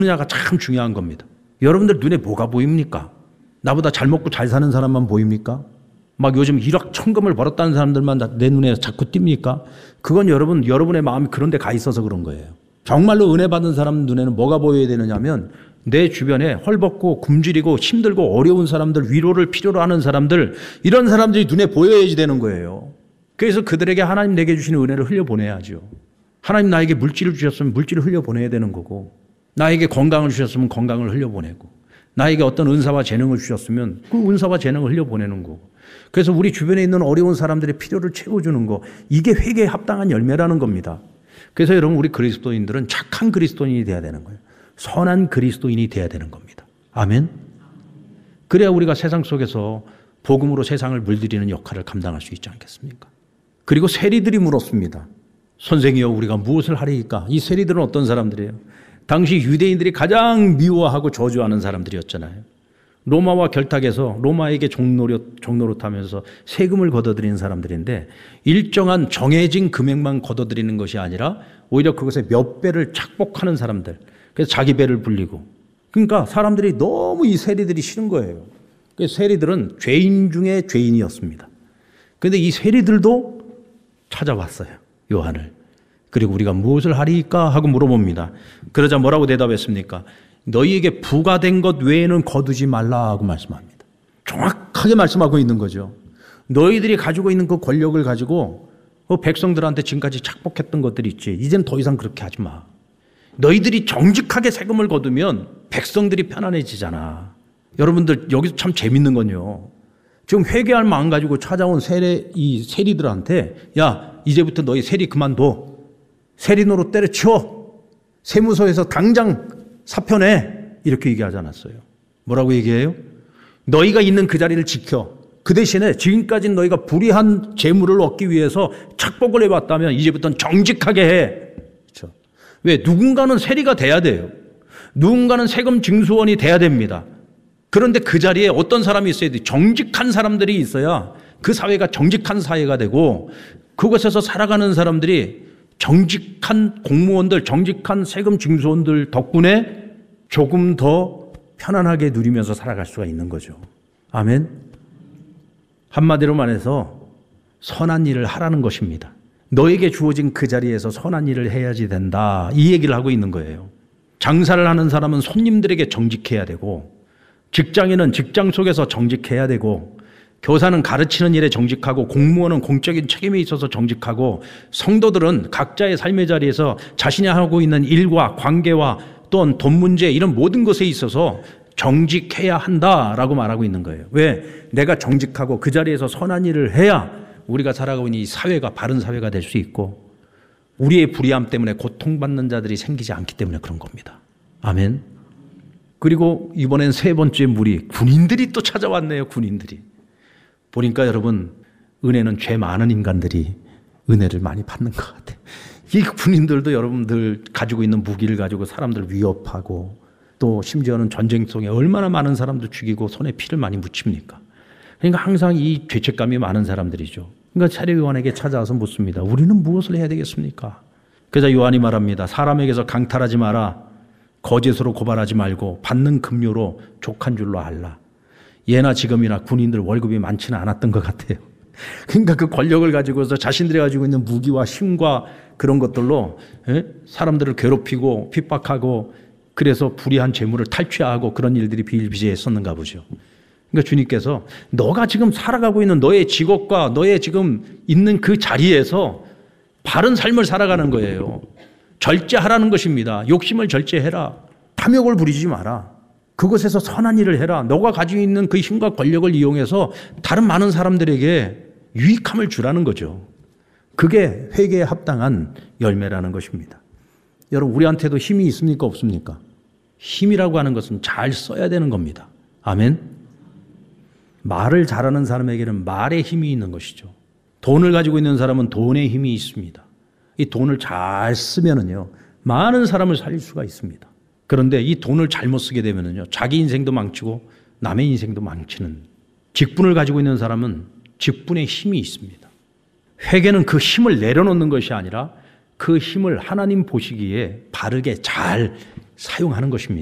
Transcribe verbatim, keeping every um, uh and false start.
느냐가 참 중요한 겁니다. 여러분들 눈에 뭐가 보입니까? 나보다 잘 먹고 잘 사는 사람만 보입니까? 막 요즘 일억 천금을 벌었다는 사람들만 내 눈에 자꾸 띕니까? 그건 여러분, 여러분의 마음이 그런 데 가 있어서 그런 거예요. 정말로 은혜 받은 사람 눈에는 뭐가 보여야 되느냐면 내 주변에 헐벗고 굶주리고 힘들고 어려운 사람들, 위로를 필요로 하는 사람들, 이런 사람들이 눈에 보여야지 되는 거예요. 그래서 그들에게 하나님 내게 주시는 은혜를 흘려보내야죠. 하나님 나에게 물질을 주셨으면 물질을 흘려보내야 되는 거고, 나에게 건강을 주셨으면 건강을 흘려보내고, 나에게 어떤 은사와 재능을 주셨으면 그 은사와 재능을 흘려보내는 거고, 그래서 우리 주변에 있는 어려운 사람들의 필요를 채워주는 거, 이게 회개에 합당한 열매라는 겁니다. 그래서 여러분, 우리 그리스도인들은 착한 그리스도인이 돼야 되는 거예요. 선한 그리스도인이 돼야 되는 겁니다. 아멘. 그래야 우리가 세상 속에서 복음으로 세상을 물들이는 역할을 감당할 수 있지 않겠습니까? 그리고 세리들이 물었습니다. 선생이여, 우리가 무엇을 하리이까? 이 세리들은 어떤 사람들이에요? 당시 유대인들이 가장 미워하고 저주하는 사람들이었잖아요. 로마와 결탁해서 로마에게 종노릇, 종노릇하면서 세금을 걷어들이는 사람들인데, 일정한 정해진 금액만 걷어들이는 것이 아니라 오히려 그것의 몇 배를 착복하는 사람들, 그래서 자기 배를 불리고, 그러니까 사람들이 너무 이 세리들이 싫은 거예요. 그래서 세리들은 죄인 중에 죄인이었습니다. 그런데 이 세리들도 찾아왔어요, 요한을. 그리고 우리가 무엇을 하리까 하고 물어봅니다. 그러자 뭐라고 대답했습니까? 너희에게 부과된 것 외에는 거두지 말라 하고 말씀합니다. 정확하게 말씀하고 있는 거죠. 너희들이 가지고 있는 그 권력을 가지고 그 백성들한테 지금까지 착복했던 것들이 있지, 이젠 더 이상 그렇게 하지 마. 너희들이 정직하게 세금을 거두면 백성들이 편안해지잖아. 여러분들 여기서 참 재밌는 건요, 지금 회개할 마음 가지고 찾아온 세리, 이 세리들한테 야, 이제부터 너희 세리 그만둬, 세리 노릇 때려치워, 세무서에서 당장 사표내, 이렇게 얘기하지 않았어요. 뭐라고 얘기해요? 너희가 있는 그 자리를 지켜. 그 대신에 지금까지는 너희가 불의한 재물을 얻기 위해서 착복을 해왔다면 이제부터는 정직하게 해. 그렇죠? 왜? 누군가는 세리가 돼야 돼요. 누군가는 세금 징수원이 돼야 됩니다. 그런데 그 자리에 어떤 사람이 있어야 돼? 정직한 사람들이 있어야 그 사회가 정직한 사회가 되고, 그곳에서 살아가는 사람들이 정직한 공무원들, 정직한 세금 징수원들 덕분에 조금 더 편안하게 누리면서 살아갈 수가 있는 거죠. 아멘. 한마디로 말해서 선한 일을 하라는 것입니다. 너에게 주어진 그 자리에서 선한 일을 해야지 된다, 이 얘기를 하고 있는 거예요. 장사를 하는 사람은 손님들에게 정직해야 되고, 직장인은 직장 속에서 정직해야 되고, 교사는 가르치는 일에 정직하고, 공무원은 공적인 책임에 있어서 정직하고, 성도들은 각자의 삶의 자리에서 자신이 하고 있는 일과 관계와 또는 돈 문제, 이런 모든 것에 있어서 정직해야 한다라고 말하고 있는 거예요. 왜? 내가 정직하고 그 자리에서 선한 일을 해야 우리가 살아가고 있는 이 사회가 바른 사회가 될 수 있고, 우리의 불의함 때문에 고통받는 자들이 생기지 않기 때문에 그런 겁니다. 아멘. 그리고 이번엔 세 번째 무리, 군인들이 또 찾아왔네요. 군인들이. 보니까 여러분, 은혜는 죄 많은 인간들이 은혜를 많이 받는 것 같아요. 이 군인들도 여러분들 가지고 있는 무기를 가지고 사람들을 위협하고, 또 심지어는 전쟁 속에 얼마나 많은 사람들 죽이고 손에 피를 많이 묻힙니까? 그러니까 항상 이 죄책감이 많은 사람들이죠. 그러니까 차례 요한에게 찾아와서 묻습니다. 우리는 무엇을 해야 되겠습니까? 그래서 요한이 말합니다. 사람에게서 강탈하지 마라. 거짓으로 고발하지 말고 받는 급료로 족한 줄로 알라. 예나 지금이나 군인들 월급이 많지는 않았던 것 같아요. 그러니까 그 권력을 가지고서 자신들이 가지고 있는 무기와 힘과 그런 것들로 사람들을 괴롭히고 핍박하고, 그래서 불의한 재물을 탈취하고 그런 일들이 비일비재했었는가 보죠. 그러니까 주님께서 너가 지금 살아가고 있는 너의 직업과 너의 지금 있는 그 자리에서 바른 삶을 살아가는 거예요. 절제하라는 것입니다. 욕심을 절제해라. 탐욕을 부리지 마라. 그곳에서 선한 일을 해라. 너가 가지고 있는 그 힘과 권력을 이용해서 다른 많은 사람들에게 유익함을 주라는 거죠. 그게 회개에 합당한 열매라는 것입니다. 여러분, 우리한테도 힘이 있습니까? 없습니까? 힘이라고 하는 것은 잘 써야 되는 겁니다. 아멘. 말을 잘하는 사람에게는 말의 힘이 있는 것이죠. 돈을 가지고 있는 사람은 돈의 힘이 있습니다. 이 돈을 잘 쓰면은요, 많은 사람을 살릴 수가 있습니다. 그런데 이 돈을 잘못 쓰게 되면은요, 자기 인생도 망치고 남의 인생도 망치는, 직분을 가지고 있는 사람은 직분의 힘이 있습니다. 회개는 그 힘을 내려놓는 것이 아니라 그 힘을 하나님 보시기에 바르게 잘 사용하는 것입니다.